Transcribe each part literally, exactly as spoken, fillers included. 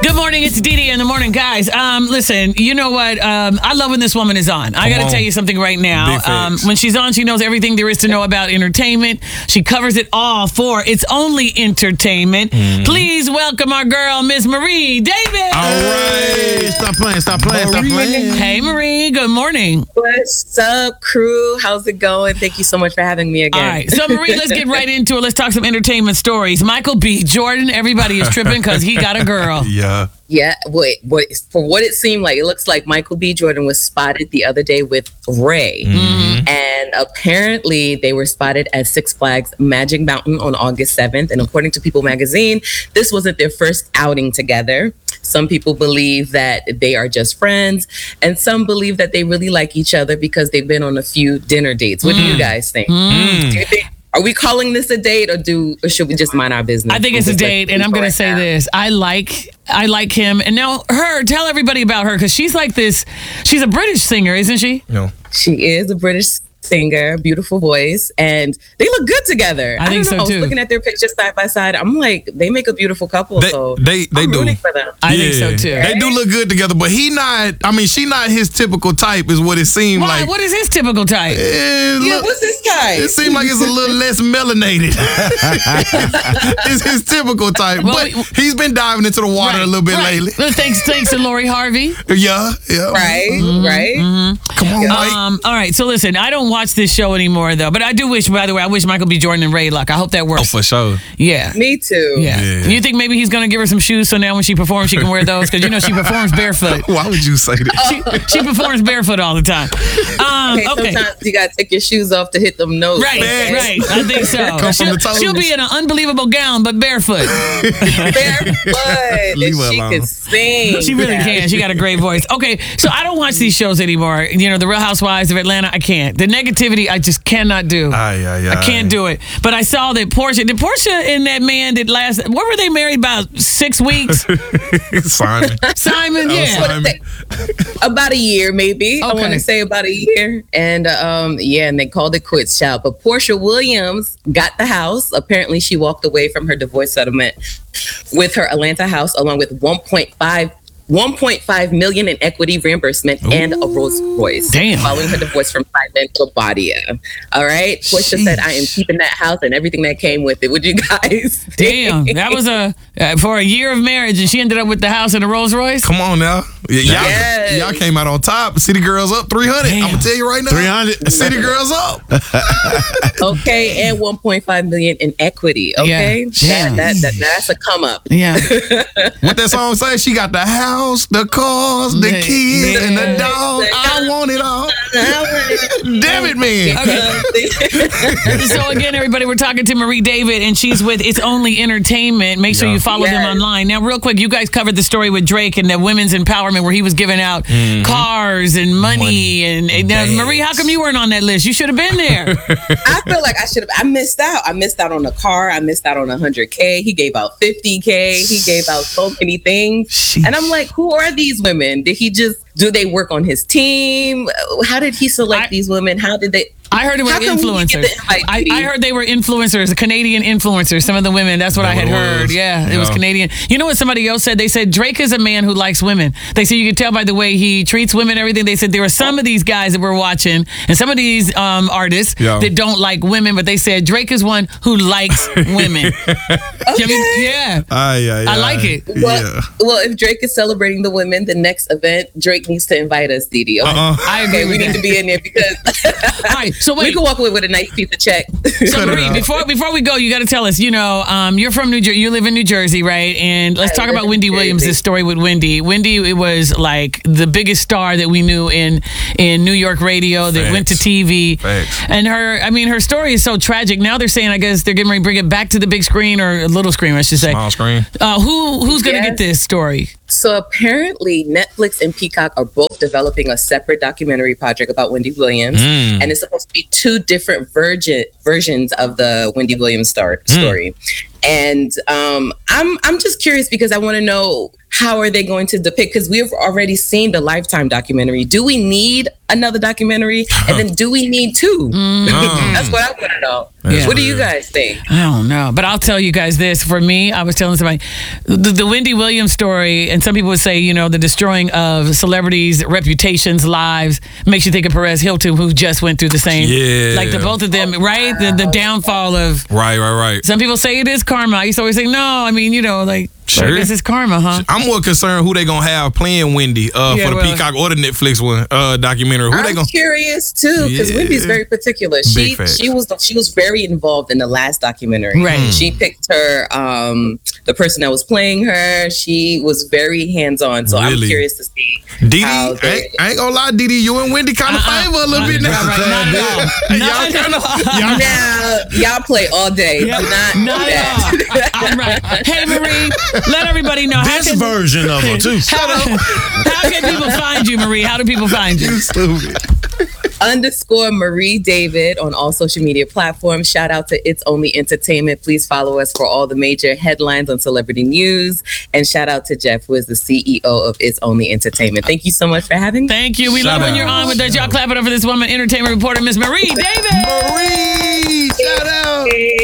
Good morning. It's Dee Dee in the morning, guys. Um, listen, you know what? Um, I love when this woman is on. I got to tell you something right now. Um, when she's on, she knows everything there is to know about entertainment. She covers it all for It's Only Entertainment. Mm-hmm. Please welcome our girl, Miss Marie David. All right. Stop playing. Stop playing. Stop playing. Hey, Marie. Good morning. What's up, crew? How's it going? Thank you so much for having me again. All right. So, Marie, let's get right into it. Let's talk some entertainment stories. Michael B. Jordan. Everybody is tripping because he got a girl. Yeah. Yeah, what, what, for what it seemed like, it looks like Michael B. Jordan was spotted the other day with Ray. Mm-hmm. And apparently they were spotted at Six Flags Magic Mountain on August seventh. And according to People magazine, this wasn't their first outing together. Some people believe that they are just friends, and some believe that they really like each other because they've been on a few dinner dates. What mm. do you guys think? Mm. Do you think? Are we calling this a date, or do or should we just mind our business? I think it's a date, and I'm going to say this. I like I like him. And now her, tell everybody about her, because she's like this. She's a British singer, isn't she? No. She is a British singer, beautiful voice, and they look good together. I, I think don't know, so too. I was looking at their pictures side by side. I'm like, they make a beautiful couple. They, so they, they I'm do. rooting for them. I yeah, think so too. They do look good together, but he not. I mean, she not his typical type, is what it seemed Why? like. What is his typical type? It Yeah, look, what's this guy? It seemed like it's a little less melanated. It's his typical type, Well, but we- he's been diving into the water Right, a little bit right. lately. Well, Thanks, thanks to Lori Harvey. Yeah, yeah. Right, Mm-hmm, right. Come on, Mike. Um, all right, so listen, I don't watch this show anymore, though, but I do wish, by the way, I wish Michael B. Jordan and Ray luck. I hope that Oh, works. for sure. Yeah. Me too. Yeah. Yeah. You think maybe he's going to give her some shoes so now when she performs, she can wear those? Because, you know, she performs barefoot. Why would you say that? She, she performs barefoot all the time. Um, Okay, okay. sometimes you gotta take your shoes off to hit them notes. Right, okay? right. I think so. Come from She'll, the toes. she'll be in an unbelievable gown, but barefoot. Barefoot. Leave And her she alone. can sing. She really can. She got a great voice. Okay, so I don't watch these shows anymore. You know, The Real Housewives of Atlanta, I can't. The negativity, I just cannot do. Aye, aye, I can't aye. do it. But I saw that Portia, did Portia and that man that last, what were they married about six weeks? Simon. Simon, Oh, yeah. Simon. About a year, maybe. I Okay. want to say about a year. And um, yeah, and they called it quits, child. But Portia Williams got the house. Apparently, she walked away from her divorce settlement with her Atlanta house, along with one point five one point five million in equity reimbursement and a Rolls Royce. Damn. Following her divorce from Simon Labadia. All right. Portia said, I am keeping that house and everything that came with it. Would you guys? Damn, that was a uh, for a year of marriage, and she ended up with the house and a Rolls Royce. Come on now. Y- y'all, Yes. y'all came out on top. City Girls up three hundred. Damn. I'm going to tell you right now. three hundred. City Girls up. Okay, and one point five million in equity. Okay, Yeah. that, that, that that's a come up. Yeah. What that song say? She got the house, the cars, the Yeah. kids, and the Yeah. dog. I want it all. Damn it, man. So again, everybody, we're talking to Marie David, and she's with It's Only Entertainment. Make sure Yeah. you follow them Yes. online. Now, real quick, you guys covered the story with Drake and the women's empowerment, where he was giving out cars and money. Money. And, and now, Bags. Marie, how come you weren't on that list? You should have been there. I feel like I should have. I missed out. I missed out on a car. I missed out on one hundred K. He gave out fifty K. He gave out so many things. Sheesh. And I'm like, who are these women? Did he just, do they work on his team? How did he select I- these women? How did they? I heard it was How come we influencers. get the invite, I, Dee? I heard they were influencers, Canadian influencers. Some of the women. That's what That I had what it heard. was? Yeah, it was Yeah. Canadian. You know what somebody else said? They said Drake is a man who likes women. They said you can tell by the way he treats women and everything. They said there were some of these guys that we're watching and some of these um, artists Yeah. that don't like women, but they said Drake is one who likes women. I mean, yeah. Aye, aye, I aye. like it. Well, Yeah. well, if Drake is celebrating the women, the next event, Drake needs to invite us, Dee Dee. Okay? Uh-uh. I agree Okay, we with need that. to be in there because All right, so we wait. can walk away with a nice piece of check. So Cut it Marie, out. before before we go, you got to tell us. You know, um, you're from New Jersey. You live in New Jersey, right? And let's I talk live about in Wendy New Williams. Jersey. This story with Wendy. Wendy, it was like the biggest star that we knew in in New York radio that Facts. went to T V. Facts. And her, I mean, her story is so tragic. Now they're saying, I guess they're getting ready to bring it back to the big screen or a little screen, I should say. Small screen. Uh, who who's gonna Yes. get this story? So apparently, Netflix and Peacock are both developing a separate documentary project about Wendy Williams, Mm. and it's supposed to be two different virgin versions of the Wendy Williams star- story. And um, I'm I'm just curious because I want to know how are they going to depict? Because we've already seen the Lifetime documentary. Do we need another documentary? And then do we need two? Mm. That's what I want to know. Yeah. What do you guys think? I don't know. But I'll tell you guys this. For me, I was telling somebody, the, the Wendy Williams story, and some people would say, you know, the destroying of celebrities' reputations, lives, makes you think of Perez Hilton, who just went through the same. Yeah. Like the both of them, oh, right? Wow. The, the downfall of. Right, right, right. Some people say it is karma. I used to always say, no, I mean, you know, like. Sure. This is karma, huh? I'm more concerned who they gonna have playing Wendy uh, yeah, for the well, Peacock or the Netflix one uh, documentary. Who I'm they gonna... curious too, because yeah. Wendy's very particular. She she was she was very involved in the last documentary. Right. Mm. She picked her um, the person that was playing her. She was very hands on. So really? I'm curious to see. Didi, I ain't, I ain't gonna lie, Didi, you and Wendy kind of uh-uh. favor a little uh, bit now. Right, not at y'all kind of y'all now y'all play all day. Yep. Not, not at all. I'm right. Hey Marie, let everybody know. This can, version of her too. Shut up. How can people find you, Marie? How do people find you? You stupid. Underscore Marie David on all social media platforms. Shout out to It's Only Entertainment. Please follow us for all the major headlines on celebrity news. And shout out to Jeff, who is the C E O of It's Only Entertainment. Thank you so much for having me. Thank you. We shout love out. When you're on with us. Y'all clap it up for this woman, entertainment reporter, Miss Marie David. Marie, shout out.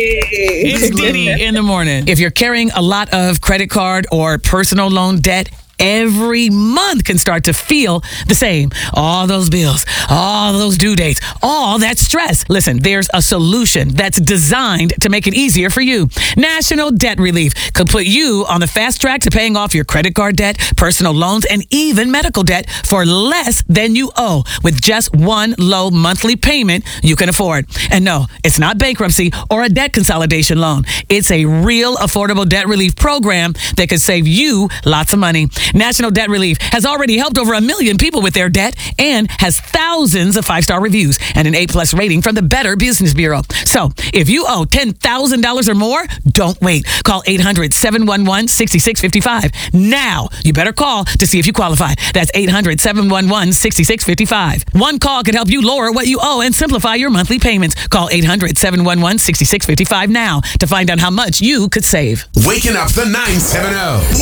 It's Diddy in the morning. If you're carrying a lot of credit card or personal loan debt, every month can start to feel the same. All those bills, all those due dates, all that stress. Listen, there's a solution that's designed to make it easier for you. National Debt Relief could put you on the fast track to paying off your credit card debt, personal loans, and even medical debt for less than you owe with just one low monthly payment you can afford. And no, it's not bankruptcy or a debt consolidation loan. It's a real affordable debt relief program that could save you lots of money. National Debt Relief has already helped over a million people with their debt and has thousands of five-star reviews and an A-plus rating from the Better Business Bureau. So if you owe ten thousand dollars or more, don't wait. Call eight hundred, seven one one, six six five five. Now, you better call to see if you qualify. That's eight hundred, seven one one, six six five five. One call can help you lower what you owe and simplify your monthly payments. Call eight hundred, seven one one, six six five five now to find out how much you could save. Waking up the nine seven zero.